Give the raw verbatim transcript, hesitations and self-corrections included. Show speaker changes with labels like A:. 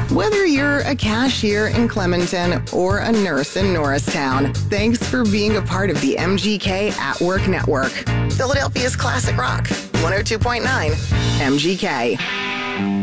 A: Whether you're a cashier in Clementon or a nurse in Norristown, thanks for being a part of the M G K at Work Network. Philadelphia's classic rock, one oh two point nine M G K.